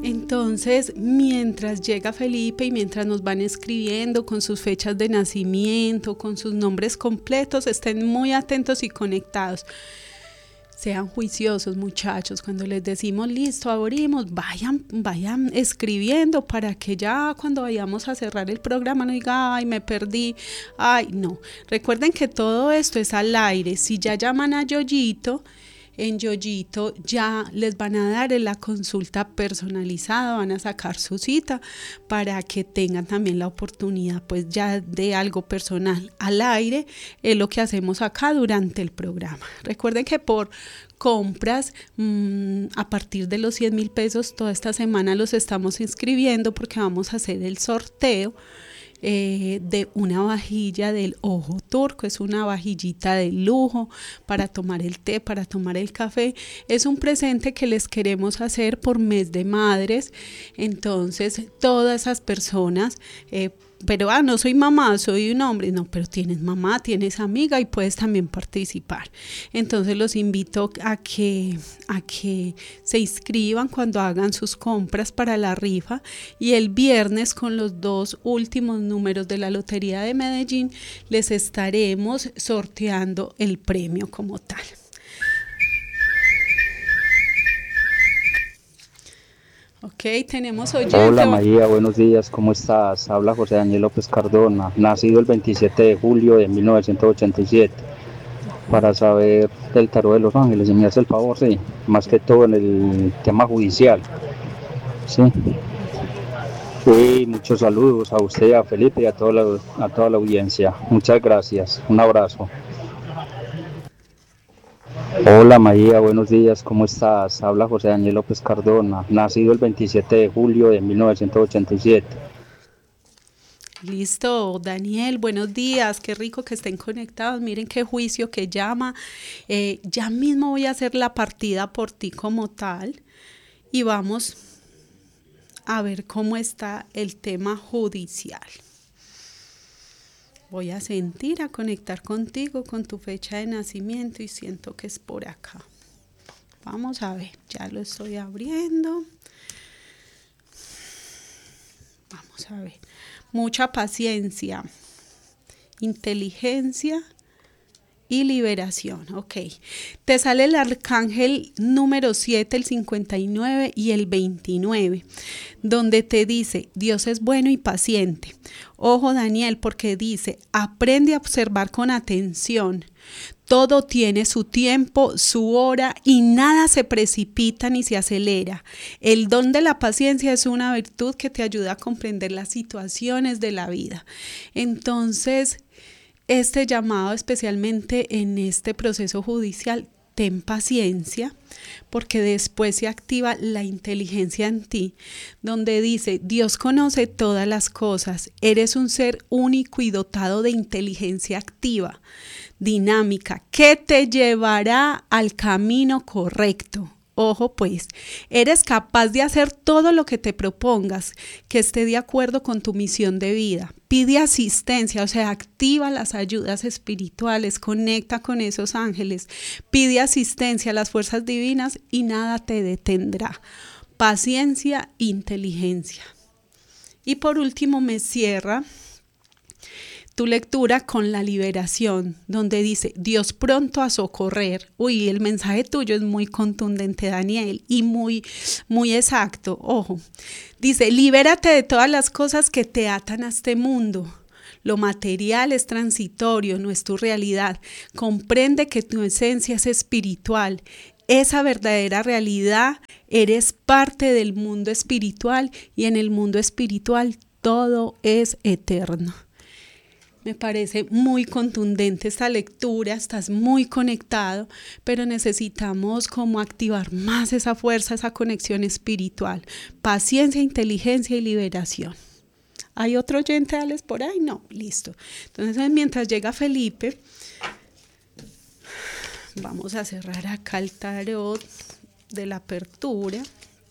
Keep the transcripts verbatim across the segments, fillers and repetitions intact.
Entonces, mientras llega Felipe y mientras nos van escribiendo con sus fechas de nacimiento, con sus nombres completos, estén muy atentos y conectados. Sean juiciosos, muchachos. Cuando les decimos listo, abrimos, vayan, vayan escribiendo para que ya cuando vayamos a cerrar el programa no diga, ay, me perdí, ay, no. Recuerden que todo esto es al aire. Si ya llaman a Yoyito, en Yoyito ya les van a dar la consulta personalizada, van a sacar su cita para que tengan también la oportunidad pues ya de algo personal al aire. Es lo que hacemos acá durante el programa. Recuerden que por compras mmm, a partir de los cien mil pesos toda esta semana los estamos inscribiendo porque vamos a hacer el sorteo Eh, de una vajilla del Ojo Turco. Es una vajillita de lujo para tomar el té, para tomar el café. Es un presente que les queremos hacer por mes de madres. Entonces todas esas personas eh, pero ah, no soy mamá, soy un hombre. No, pero tienes mamá, tienes amiga y puedes también participar. Entonces los invito a que, a que se inscriban cuando hagan sus compras para la rifa, y el viernes con los dos últimos números de la Lotería de Medellín les estaremos sorteando el premio como tal. Ok, tenemos oyente. Hola María, buenos días, ¿cómo estás? Habla José Daniel López Cardona, nacido el veintisiete de julio de mil novecientos ochenta y siete. Para saber del tarot de los ángeles, si me hace el favor, sí, más que todo en el tema judicial. Sí. Y muchos saludos a usted, a Felipe y a toda la, a toda la audiencia. Muchas gracias, un abrazo. Hola María, buenos días, ¿cómo estás? Habla José Daniel López Cardona, nacido el veintisiete de julio de mil novecientos ochenta y siete. Listo, Daniel, buenos días, qué rico que estén conectados, miren qué juicio que llama. Eh, ya mismo voy a hacer la partida por ti como tal y vamos a ver cómo está el tema judicial. Voy a sentir, a conectar contigo con tu fecha de nacimiento y siento que es por acá. Vamos a ver, ya lo estoy abriendo. Vamos a ver. Mucha paciencia, inteligencia y liberación. Ok. Te sale el arcángel número siete, el cincuenta y nueve y el veintinueve, donde te dice, Dios es bueno y paciente. Ojo, Daniel, porque dice, aprende a observar con atención. Todo tiene su tiempo, su hora y nada se precipita ni se acelera. El don de la paciencia es una virtud que te ayuda a comprender las situaciones de la vida. Entonces, este llamado especialmente en este proceso judicial, ten paciencia, porque después se activa la inteligencia en ti, donde dice, Dios conoce todas las cosas, eres un ser único y dotado de inteligencia activa, dinámica, que te llevará al camino correcto. Ojo pues, eres capaz de hacer todo lo que te propongas, que esté de acuerdo con tu misión de vida. Pide asistencia, o sea, activa las ayudas espirituales, conecta con esos ángeles, pide asistencia a las fuerzas divinas y nada te detendrá. Paciencia, inteligencia. Y por último me cierra tu lectura con la liberación, donde dice, Dios pronto a socorrer. Uy, el mensaje tuyo es muy contundente, Daniel, y muy, muy exacto. Ojo, dice, libérate de todas las cosas que te atan a este mundo. Lo material es transitorio, no es tu realidad. Comprende que tu esencia es espiritual. Esa verdadera realidad, eres parte del mundo espiritual y en el mundo espiritual todo es eterno. Me parece muy contundente esta lectura, estás muy conectado, pero necesitamos como activar más esa fuerza, esa conexión espiritual. Paciencia, inteligencia y liberación. ¿Hay otro oyente, Alex, por ahí? No, listo. Entonces, mientras llega Felipe, vamos a cerrar acá el tarot de la apertura.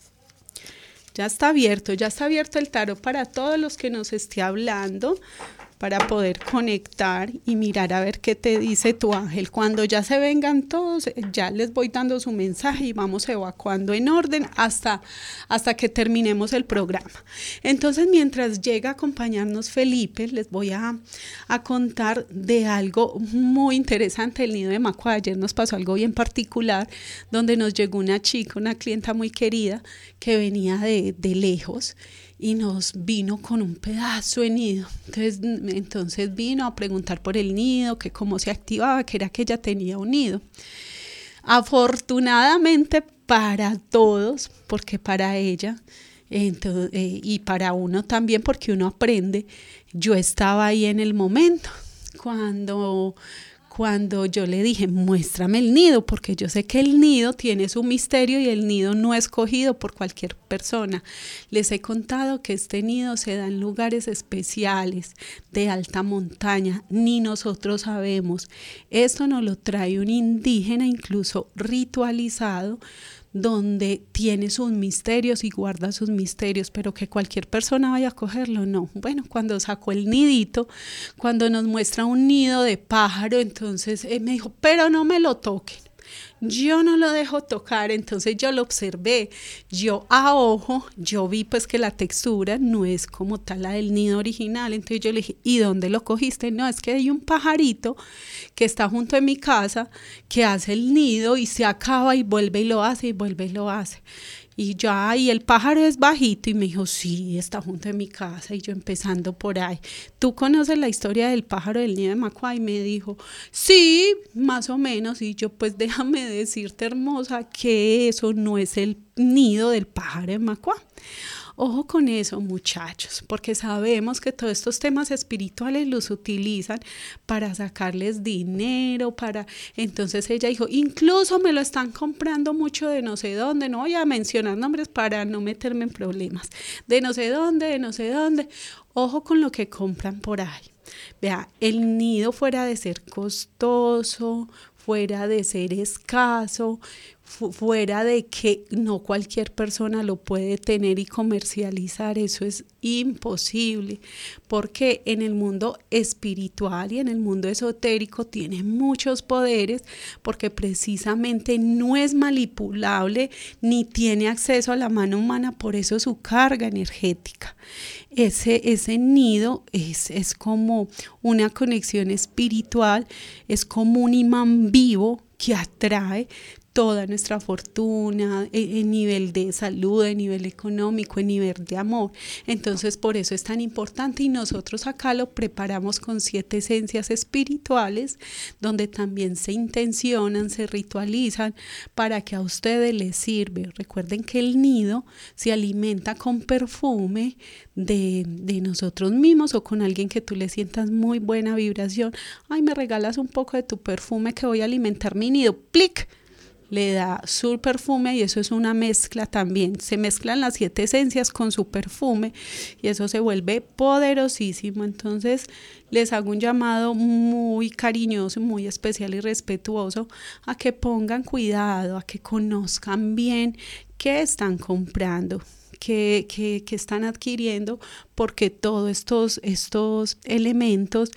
Ya está abierto, ya está abierto el tarot para todos los que nos esté hablando. para poder conectar y mirar a ver qué te dice tu ángel. Cuando ya se vengan todos, ya les voy dando su mensaje y vamos evacuando en orden hasta, hasta que terminemos el programa. Entonces, mientras llega a acompañarnos Felipe, les voy a, a contar de algo muy interesante del nido de Macua. Ayer nos pasó algo bien particular, donde nos llegó una chica, una clienta muy querida, que venía de, de lejos, y nos vino con un pedazo de nido. Entonces, entonces vino a preguntar por el nido, que cómo se activaba, que era que ella tenía un nido. Afortunadamente para todos, porque para ella entonces, eh, y para uno también, porque uno aprende, yo estaba ahí en el momento, cuando... Cuando yo le dije, muéstrame el nido, porque yo sé que el nido tiene su misterio y el nido no es escogido por cualquier persona. Les he contado que este nido se da en lugares especiales, de alta montaña, ni nosotros sabemos. Esto nos lo trae un indígena, incluso ritualizado, donde tiene sus misterios y guarda sus misterios, pero que cualquier persona vaya a cogerlo, no. Bueno, cuando sacó el nidito, cuando nos muestra un nido de pájaro, entonces él me dijo, pero no me lo toquen. Yo no lo dejo tocar, entonces yo lo observé, yo a ojo, yo vi pues que la textura no es como tal la del nido original, entonces yo le dije, ¿y dónde lo cogiste? No, es que hay un pajarito que está junto a mi casa, que hace el nido y se acaba y vuelve y lo hace y vuelve y lo hace. Y ya, y el pájaro es bajito, y me dijo, sí, está junto a mi casa, y yo empezando por ahí. ¿Tú conoces la historia del pájaro del nido de Macua? Y me dijo, sí, más o menos, y yo, pues déjame decirte, hermosa, que eso no es el nido del pájaro de Macua. Ojo con eso, muchachos, porque sabemos que todos estos temas espirituales los utilizan para sacarles dinero, para... Entonces ella dijo, incluso me lo están comprando mucho de no sé dónde, no voy a mencionar nombres para no meterme en problemas, de no sé dónde, de no sé dónde. Ojo con lo que compran por ahí. Vea, el nido, fuera de ser costoso, fuera de ser escaso, fu- fuera de que no cualquier persona lo puede tener y comercializar, eso es imposible, porque en el mundo espiritual y en el mundo esotérico tiene muchos poderes, porque precisamente no es manipulable ni tiene acceso a la mano humana, por eso su carga energética. Ese, ese nido es, es como una conexión espiritual, es como un imán vivo que atrae toda nuestra fortuna, en nivel de salud, en nivel económico, en nivel de amor. Entonces, por eso es tan importante, y nosotros acá lo preparamos con siete esencias espirituales, donde también se intencionan, se ritualizan para que a ustedes les sirve. Recuerden que el nido se alimenta con perfume de, de nosotros mismos, o con alguien que tú le sientas muy buena vibración. Ay, me regalas un poco de tu perfume que voy a alimentar mi nido. ¡Plic! Le da su perfume, y eso es una mezcla también. Se mezclan las siete esencias con su perfume y eso se vuelve poderosísimo. Entonces les hago un llamado muy cariñoso, muy especial y respetuoso a que pongan cuidado, a que conozcan bien qué están comprando, que, que, que están adquiriendo, porque todos estos, estos elementos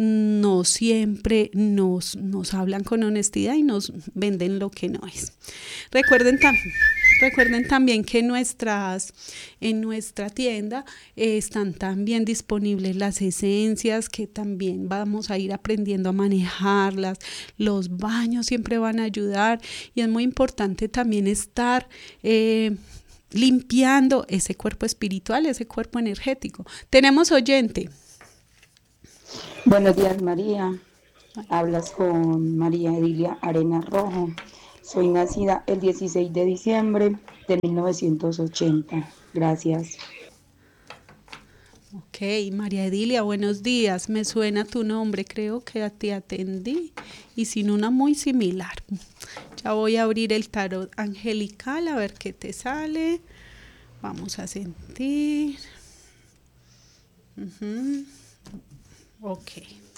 no siempre nos, nos hablan con honestidad y nos venden lo que no es. Recuerden también. Recuerden también que nuestras, en nuestra tienda eh, están también disponibles las esencias, que también vamos a ir aprendiendo a manejarlas. Los baños siempre van a ayudar, y es muy importante también estar eh, limpiando ese cuerpo espiritual, ese cuerpo energético. Tenemos oyente. Buenos días, María. Hablas con María Edilia Arenas Rojo. Soy nacida el dieciséis de diciembre de mil novecientos ochenta. Gracias. Ok, María Edilia, buenos días. Me suena tu nombre, creo que te atendí, y sin una muy similar. Ya voy a abrir el tarot angelical a ver qué te sale. Vamos a sentir. Uh-huh. Ok.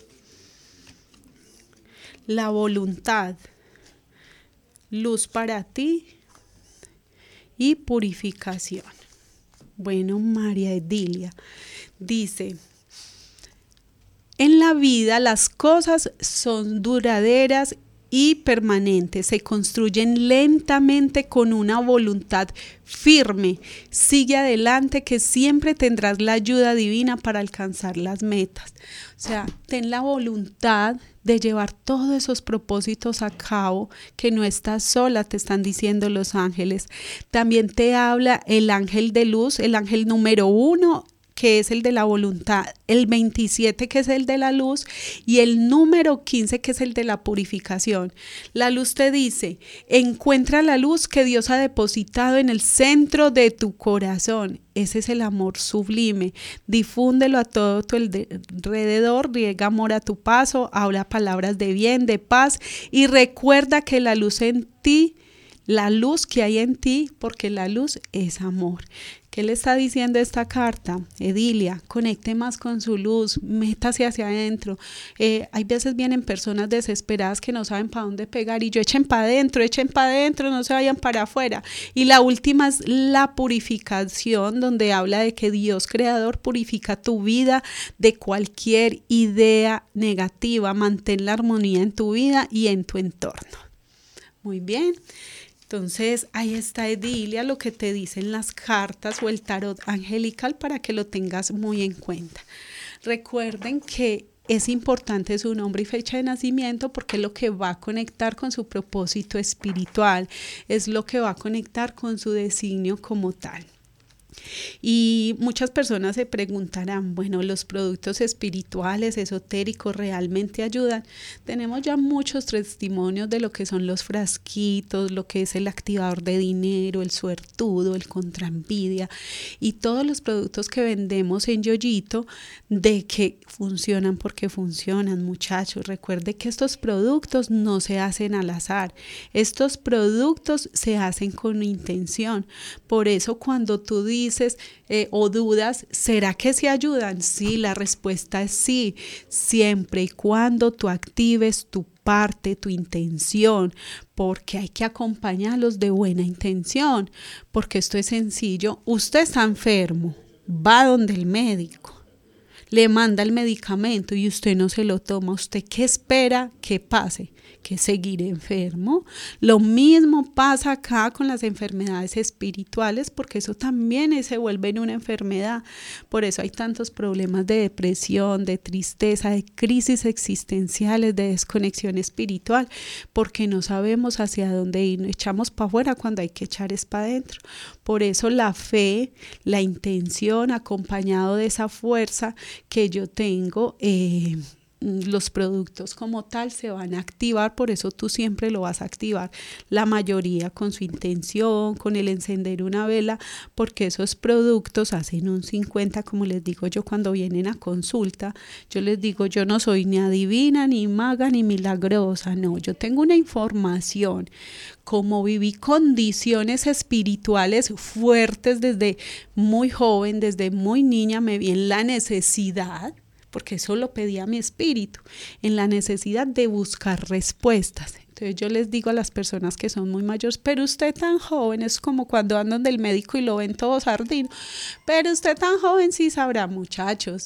La voluntad, luz para ti y purificación. Bueno, María Edilia dice, En la vida las cosas son duraderas y permanentes, se construyen lentamente con una voluntad firme. Sigue adelante que siempre tendrás la ayuda divina para alcanzar las metas. O sea, ten la voluntad de llevar todos esos propósitos a cabo, que no estás sola, te están diciendo los ángeles. También te habla el ángel de luz, el ángel número uno, que es el de la voluntad, el veintisiete, que es el de la luz, y el número quince, que es el de la purificación. La luz te dice, encuentra la luz que Dios ha depositado en el centro de tu corazón. Ese es el amor sublime. Difúndelo a todo tu alrededor, riega amor a tu paso, habla palabras de bien, de paz, y recuerda que la luz en ti, la luz que hay en ti, porque la luz es amor. ¿Qué le está diciendo esta carta? Edilia, conecte más con su luz, métase hacia adentro. Eh, hay veces vienen personas desesperadas que no saben para dónde pegar y yo echen para adentro, echen para adentro, no se vayan para afuera. Y la última es la purificación, donde habla de que Dios creador purifica tu vida de cualquier idea negativa. Mantén la armonía en tu vida y en tu entorno. Muy bien. Entonces, ahí está, Edilia, lo que te dicen las cartas o el tarot angelical para que lo tengas muy en cuenta. Recuerden que es importante su nombre y fecha de nacimiento porque es lo que va a conectar con su propósito espiritual, es lo que va a conectar con su designio como tal. Y muchas personas se preguntarán, bueno, ¿los productos espirituales, esotéricos realmente ayudan? Tenemos ya muchos testimonios de lo que son los frasquitos, lo que es el activador de dinero, el suertudo, el contraenvidia y todos los productos que vendemos en Yoyito, de que funcionan porque funcionan, muchachos. Recuerde que estos productos no se hacen al azar, estos productos se hacen con intención. Por eso cuando tú dices eh, o dudas, ¿será que se ayudan? Sí, la respuesta es sí, siempre y cuando tú actives tu parte, tu intención, porque hay que acompañarlos de buena intención, porque esto es sencillo. Usted está enfermo, va donde el médico, le manda el medicamento y usted no se lo toma. ¿Usted qué espera que pase? ¿Que seguir enfermo? Lo mismo pasa acá con las enfermedades espirituales, porque eso también se vuelve en una enfermedad. Por eso hay tantos problemas de depresión, de tristeza, de crisis existenciales, de desconexión espiritual, porque no sabemos hacia dónde ir. Nos echamos para afuera cuando hay que echar es para adentro. Por eso la fe, la intención, acompañado de esa fuerza que yo tengo, eh, los productos como tal se van a activar. Por eso tú siempre lo vas a activar, la mayoría con su intención, con el encender una vela, porque esos productos hacen un cincuenta, como les digo yo cuando vienen a consulta. Yo les digo, yo no soy ni adivina, ni maga, ni milagrosa, no, yo tengo una información. Como viví condiciones espirituales fuertes desde muy joven, desde muy niña, me vi en la necesidad, porque eso lo pedía mi espíritu, en la necesidad de buscar respuestas. Entonces yo les digo a las personas que son muy mayores, pero usted tan joven, es como cuando andan del médico y lo ven todo sardino, pero usted tan joven sí sabrá, muchachos.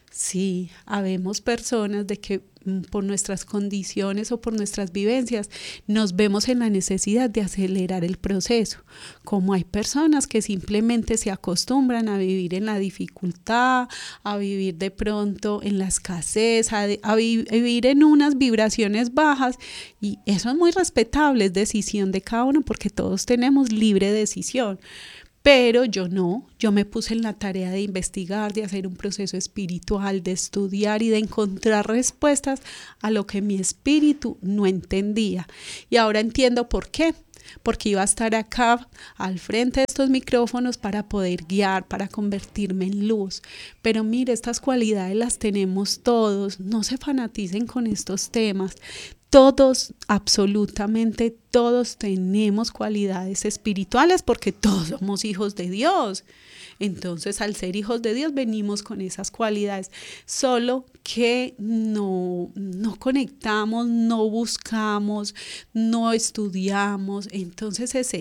Sí, habemos personas de que por nuestras condiciones o por nuestras vivencias nos vemos en la necesidad de acelerar el proceso, como hay personas que simplemente se acostumbran a vivir en la dificultad, a vivir de pronto en la escasez, a, de, a, vi, a vivir en unas vibraciones bajas, y eso es muy respetable, es decisión de cada uno porque todos tenemos libre decisión. Pero yo no, yo me puse en la tarea de investigar, de hacer un proceso espiritual, de estudiar y de encontrar respuestas a lo que mi espíritu no entendía. Y ahora entiendo por qué, porque iba a estar acá al frente de estos micrófonos para poder guiar, para convertirme en luz. Pero mire, estas cualidades las tenemos todos, no se fanaticen con estos temas. Todos, absolutamente todos tenemos cualidades espirituales porque todos somos hijos de Dios. Entonces, al ser hijos de Dios, venimos con esas cualidades. Solo que no, no conectamos, no buscamos, no estudiamos. Entonces es eso.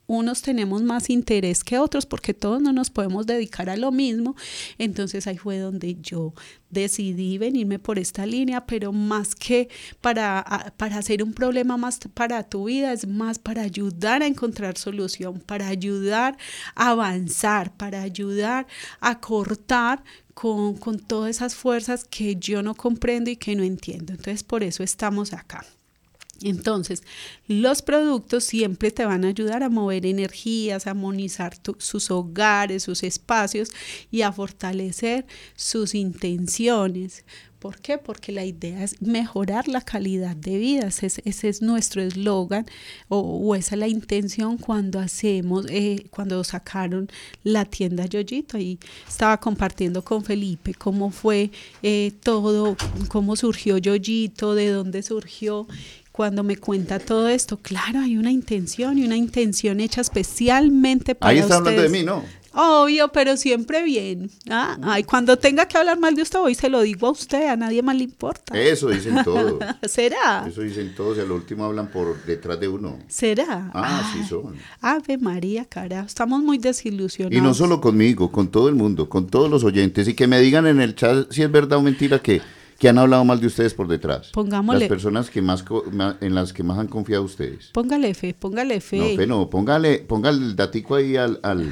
unos tenemos más interés que otros porque todos no nos podemos dedicar a lo mismo. Entonces ahí fue donde yo decidí venirme por esta línea, pero más que para, para hacer un problema más para tu vida, es más para ayudar a encontrar solución, para ayudar a avanzar, para ayudar a cortar con, con todas esas fuerzas que yo no comprendo y que no entiendo. Entonces por eso estamos acá. Entonces, los productos siempre te van a ayudar a mover energías, a armonizar tu, sus hogares, sus espacios y a fortalecer sus intenciones. ¿Por qué? Porque la idea es mejorar la calidad de vida. Ese es, ese es nuestro eslogan o, o esa es la intención cuando hacemos, eh, cuando sacaron la tienda Yoyito. Ahí estaba compartiendo con Felipe cómo fue eh, todo, cómo surgió Yoyito, de dónde surgió. Cuando me cuenta todo esto, claro, hay una intención y una intención hecha especialmente para ustedes. Ahí está hablando de mí, ¿no? Obvio, pero siempre bien. Ah, ay, cuando tenga que hablar mal de usted, hoy se lo digo a usted, a nadie más le importa. Eso dicen todos. ¿Será? Eso dicen todos y al último hablan por detrás de uno. ¿Será? Ah, sí son. Ave María, carajo, estamos muy desilusionados. Y no solo conmigo, con todo el mundo, con todos los oyentes. Y que me digan en el chat si es verdad o mentira que, que han hablado mal de ustedes por detrás. Pongámosle. Las personas que más, en las que más han confiado ustedes. Póngale fe, póngale fe. No, fe no, póngale, póngale el datico ahí al... al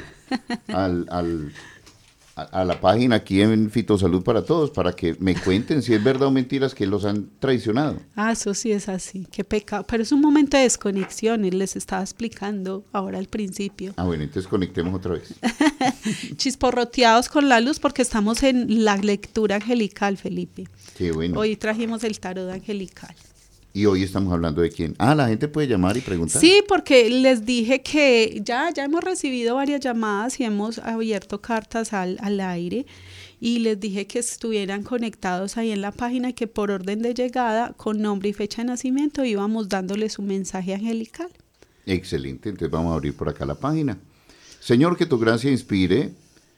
Al, al, a, a la página aquí en Fitosalud para Todos, para que me cuenten si es verdad o mentiras que los han traicionado. Ah, eso sí es así, qué pecado, pero es un momento de desconexión, y les estaba explicando ahora al principio. Ah, bueno, entonces conectemos otra vez. Chisporroteados con la luz porque estamos en la lectura angelical, Felipe. Qué bueno. Hoy trajimos el tarot angelical. Y hoy estamos hablando de quién. Ah, la gente puede llamar y preguntar. Sí, porque les dije que ya, ya hemos recibido varias llamadas y hemos abierto cartas al, al aire. Y les dije que estuvieran conectados ahí en la página y que por orden de llegada, con nombre y fecha de nacimiento, íbamos dándoles un mensaje angelical. Excelente, entonces vamos a abrir por acá la página. Señor, que tu gracia inspire,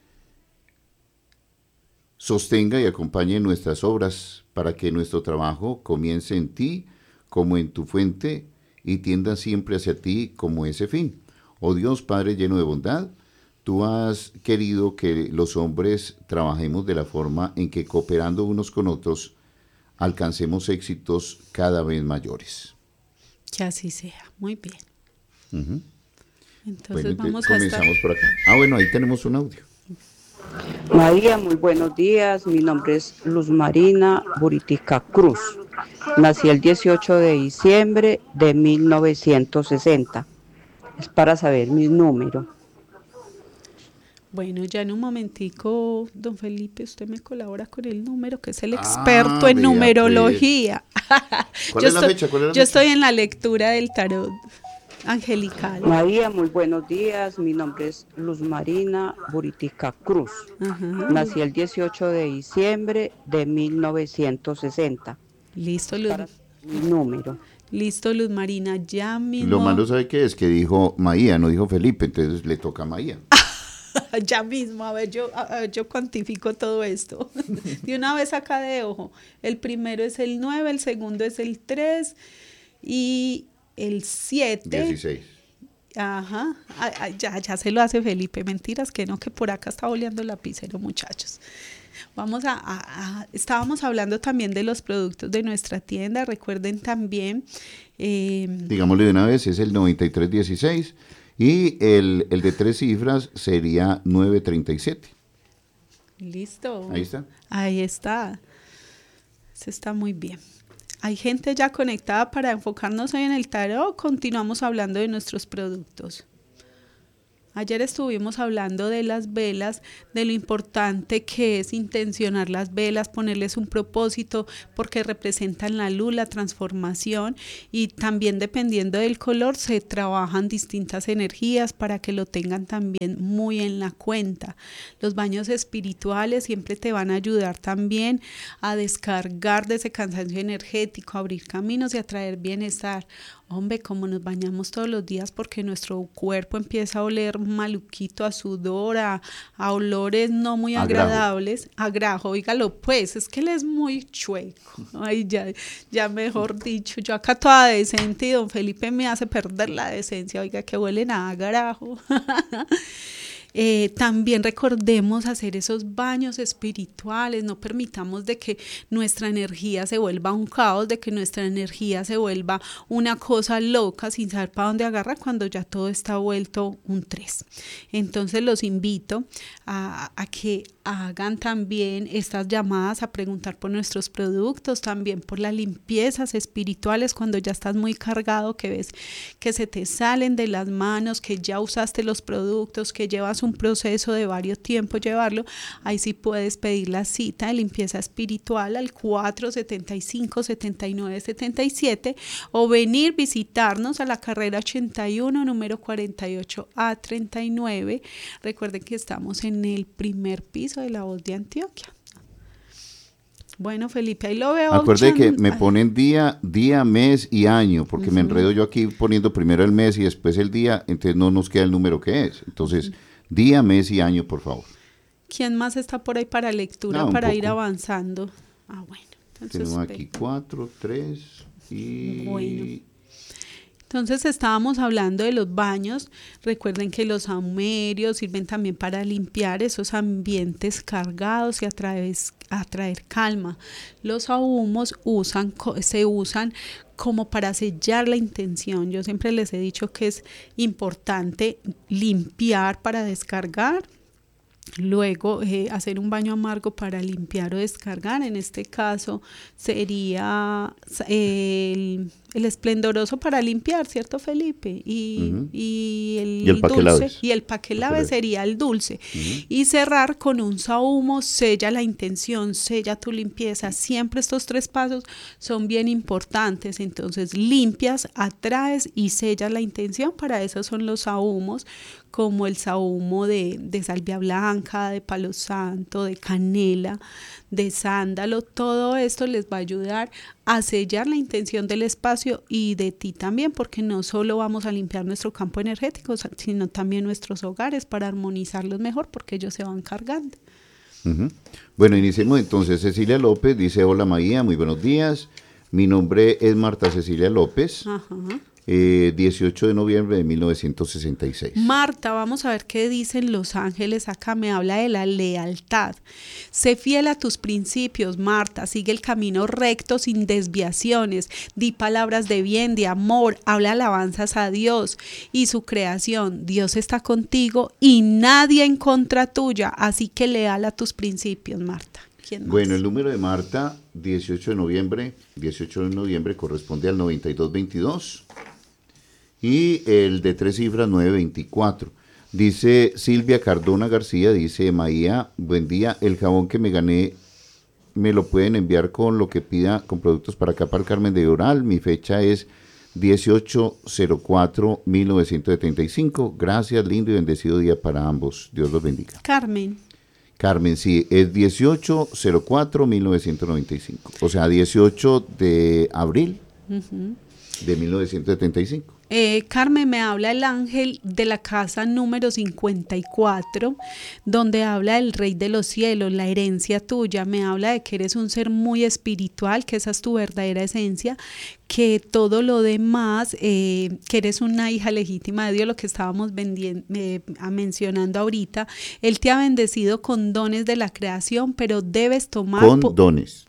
sostenga y acompañe nuestras obras para que nuestro trabajo comience en ti como en tu fuente y tienda siempre hacia ti como ese fin. Oh Dios, Padre lleno de bondad, tú has querido que los hombres trabajemos de la forma en que cooperando unos con otros alcancemos éxitos cada vez mayores. Que así sea, muy bien. Uh-huh. Entonces bueno, vamos a comenzamos estar... por acá. Ah, bueno, ahí tenemos un audio. María, muy buenos días. Mi nombre es Luz Marina Buritica Cruz. Nací el dieciocho de diciembre de mil novecientos sesenta. Es para saber mi número. Bueno, ya en un momentico, don Felipe, usted me colabora con el número, que es el experto ah, en vea, numerología. Pues. ¿Cuál yo es la estoy, fecha? ¿Cuál es la yo fecha? estoy en la lectura del tarot angelical. María, muy buenos días. Mi nombre es Luz Marina Buritica Cruz. Ajá. Nací el dieciocho de diciembre de mil novecientos sesenta. Listo, Luz. Para mi número. Listo, Luz Marina, ya mismo. Lo malo, ¿sabe qué es? Que dijo Maía, no dijo Felipe, entonces le toca a Maía. Ya mismo, a ver, yo, a ver, yo cuantifico todo esto. De una vez acá de ojo. El primero es el nueve, el segundo es el tres y el siete. dieciséis. Ajá, ay, ay, ya, ya se lo hace Felipe, mentiras que no, que por acá está oleando el lapicero, muchachos. Vamos a, a, a, estábamos hablando también de los productos de nuestra tienda, recuerden también. Eh, Digámosle de una vez, es el noventa y tres dieciséis y el, el de tres cifras sería nueve treinta y siete. Listo. Ahí está. Ahí está. Eso está muy bien. Hay gente ya conectada para enfocarnos hoy en el tarot. Continuamos hablando de nuestros productos. Ayer estuvimos hablando de las velas, de lo importante que es intencionar las velas, ponerles un propósito porque representan la luz, la transformación, y también dependiendo del color se trabajan distintas energías para que lo tengan también muy en la cuenta. Los baños espirituales siempre te van a ayudar también a descargar de ese cansancio energético, a abrir caminos y a traer bienestar. Hombre, como nos bañamos todos los días porque nuestro cuerpo empieza a oler maluquito, a sudor, a, a olores no muy A grajo. agradables, a grajo, oígalo, pues, es que él es muy chueco. Ay, ya, ya mejor dicho, yo acá toda decente y don Felipe me hace perder la decencia, oiga, que huelen a grajo. Eh, también recordemos hacer esos baños espirituales, no permitamos de que nuestra energía se vuelva un caos, de que nuestra energía se vuelva una cosa loca sin saber para dónde agarrar cuando ya todo está vuelto un tres. Entonces los invito a, a que hagan también estas llamadas a preguntar por nuestros productos, también por las limpiezas espirituales cuando ya estás muy cargado, que ves que se te salen de las manos, que ya usaste los productos, que llevas un proceso de varios tiempos llevarlo, ahí sí puedes pedir la cita de limpieza espiritual al cuatro setenta y cinco, setenta y nueve, setenta y siete o venir visitarnos a la carrera ochenta y uno, número cuarenta y ocho A treinta y nueve. Recuerden que estamos en el primer piso de la Voz de Antioquia. Bueno, Felipe, ahí lo veo. Acuerde que Chan- me ponen día, día, mes y año, porque uh-huh. me enredo yo aquí poniendo primero el mes y después el día, entonces no nos queda el número que es. Entonces, uh-huh. día, mes y año, por favor. ¿Quién más está por ahí para lectura, no, para poco. ir avanzando? Ah, bueno. Entonces, tenemos aquí cuatro, tres y... Bueno. Entonces estábamos hablando de los baños. Recuerden que los saumerios sirven también para limpiar esos ambientes cargados y atraer, atraer calma. Los sahumos usan, se usan como para sellar la intención. Yo siempre les he dicho que es importante limpiar para descargar. Luego eh, hacer un baño amargo para limpiar o descargar. En este caso sería eh, el, el esplendoroso para limpiar, ¿cierto, Felipe? Y, uh-huh. y el, y el dulce y el paquelave sería el dulce. Uh-huh. Y cerrar con un sahumo, sella la intención, sella tu limpieza. Siempre estos tres pasos son bien importantes. Entonces limpias, atraes y sellas la intención. Para eso son los sahumos, como el sahumo de, de salvia blanca, de palo santo, de canela, de sándalo. Todo esto les va a ayudar a sellar la intención del espacio y de ti también, porque no solo vamos a limpiar nuestro campo energético, sino también nuestros hogares para armonizarlos mejor, porque ellos se van cargando. Uh-huh. Bueno, iniciemos entonces. Cecilia López dice: hola María, muy buenos días. Mi nombre es Marta Cecilia López. Ajá. Eh, dieciocho de noviembre de mil novecientos sesenta y seis. Marta, vamos a ver qué dicen los ángeles acá. Me habla de la lealtad. Sé fiel a tus principios, Marta. Sigue el camino recto sin desviaciones. Di palabras de bien, de amor. Habla alabanzas a Dios y su creación. Dios está contigo y nadie en contra tuya. Así que leal a tus principios, Marta. Bueno, el número de Marta, dieciocho de noviembre, dieciocho de noviembre corresponde al noventa y dos veintidós. Y el de tres cifras, nueve veinticuatro. Dice Silvia Cardona García, dice: María, buen día, el jabón que me gané me lo pueden enviar con lo que pida, con productos para acá para el Carmen de Oral. Mi fecha es dieciocho cero cuatro mil novecientos setenta y cinco. Gracias, lindo y bendecido día para ambos. Dios los bendiga. Carmen. Carmen, sí, es dieciocho cero cuatro mil novecientos noventa y cinco. O sea, dieciocho de abril uh-huh. de mil novecientos setenta y cinco. Eh, Carmen, me habla el ángel de la casa número cincuenta y cuatro, donde habla del Rey de los Cielos, la herencia tuya. Me habla de que eres un ser muy espiritual, que esa es tu verdadera esencia, que todo lo demás, eh, que eres una hija legítima de Dios, lo que estábamos vendiendo, eh, mencionando ahorita. Él te ha bendecido con dones de la creación, pero debes tomar... Con po- dones.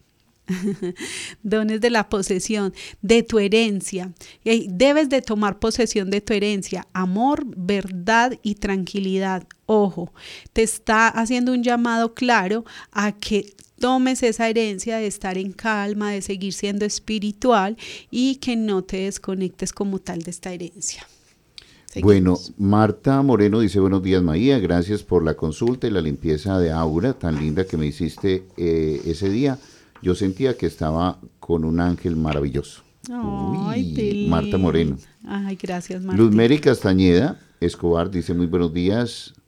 dones de la posesión, de tu herencia. Y debes de tomar posesión de tu herencia, amor, verdad y tranquilidad. Ojo, te está haciendo un llamado claro a que tomes esa herencia de estar en calma, de seguir siendo espiritual y que no te desconectes como tal de esta herencia. Seguimos. Bueno, Marta Moreno dice: buenos días María, gracias por la consulta y la limpieza de aura tan linda que me hiciste eh, ese día. Yo sentía que estaba con un ángel maravilloso. Ay, Uy, Marta Moreno. Ay, gracias, Marta. Luz Mary Castañeda Escobar dice: muy buenos días,